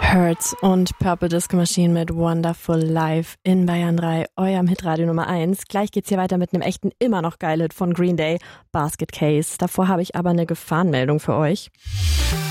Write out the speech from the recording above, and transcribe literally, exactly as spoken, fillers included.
Hurts und Purple Disco Machine mit Wonderful Life in Bayern drei, eurem Hitradio Nummer eins. Gleich geht's hier weiter mit einem echten, immer noch geil Hit von Green Day, Basket Case. Davor habe ich aber eine Gefahrenmeldung für euch.